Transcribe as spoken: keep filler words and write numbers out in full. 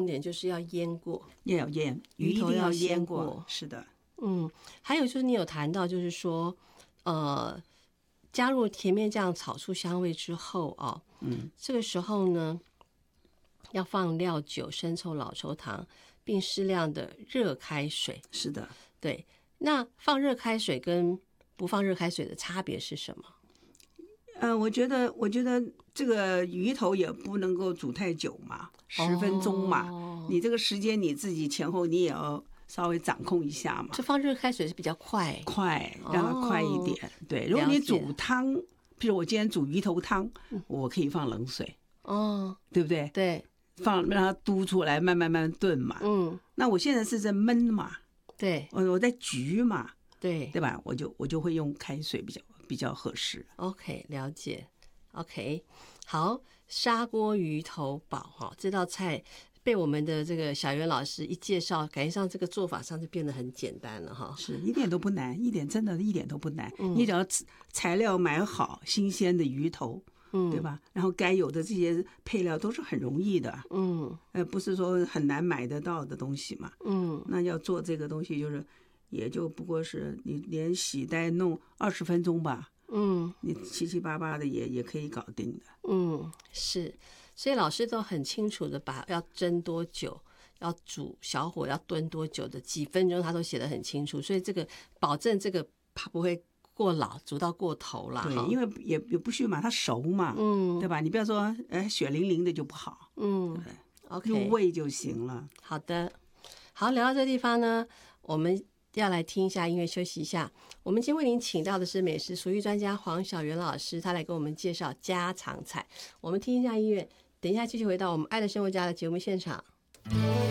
重点就是要腌过， 要腌，鱼一定要腌过。是的， 嗯，还有就是你有谈到，就是说，呃，加入甜面酱炒出香味之后哦， 嗯， 这个时候呢，要放料酒、生抽、老抽、糖，并适量的热开水。 是的， 对。那放热开水跟不放热开水的差别是什么？ 呃，我觉得，我觉得这个鱼头也不能够煮太久嘛，十分钟嘛。 哦、 你这个时间你自己前后你也要稍微掌控一下嘛。 这放热开水是比较快， 快让它快一点。哦、对，如果你煮汤，譬如我今天煮鱼头汤，嗯、我可以放冷水， 哦， 对不对？ 对， 放让它嘟出来，慢慢慢慢炖嘛。嗯，那我现在是在焖嘛， 对， 我我在焗嘛， 对， 对吧？我就我就会用开水比较。比较合适。 OK， 了解。 OK， 好，砂锅鱼头煲哈，这道菜被我们的这个小袁老师一介绍，感觉上这个做法上就变得很简单了哈。 是一点都不难，一点真的一点都不难。嗯、你只要材料买好，新鲜的鱼头，嗯，对吧？然后该有的这些配料都是很容易的，嗯，呃，不是说很难买得到的东西嘛，嗯，那要做这个东西就是。也就不过是你连洗带弄二十分钟吧，嗯，你七七八八的也也可以搞定的， 嗯，是，所以老师都很清楚的把要蒸多久，要煮小火要炖多久的几分钟，他都写得很清楚，所以这个保证这个怕不会过老，煮到过头了， 对，因为也也不需要嘛，它熟嘛，嗯，对吧？你不要说哎血淋淋的就不好，嗯，对 ，OK， 入味就行了。 好的，好，聊到这地方呢，我们要来听一下音乐，休息一下。我们今天为您请到的是美食厨艺专家黄小袁老师，他来给我们介绍家常菜。我们听一下音乐，等一下继续回到我们爱的生活家的节目现场。